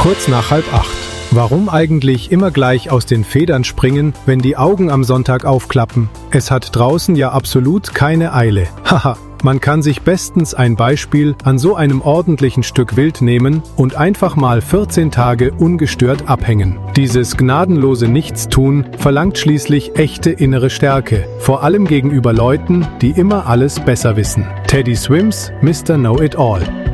Kurz nach 7:30. Warum eigentlich immer gleich aus den Federn springen, wenn die Augen am Sonntag aufklappen? Es hat draußen ja absolut keine Eile. Haha, man kann sich bestens ein Beispiel an so einem ordentlichen Stück Wild nehmen und einfach mal 14 Tage ungestört abhängen. Dieses gnadenlose Nichtstun verlangt schließlich echte innere Stärke, vor allem gegenüber Leuten, die immer alles besser wissen. Teddy Swims, Mr. Know-It-All.